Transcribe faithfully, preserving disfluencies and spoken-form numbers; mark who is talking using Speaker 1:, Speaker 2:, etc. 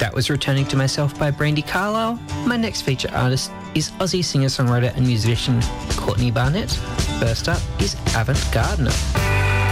Speaker 1: That was Returning to Myself by Brandy Carlisle. My next feature artist is Aussie singer-songwriter and musician Courtney Barnett. First up is Avant Gardner.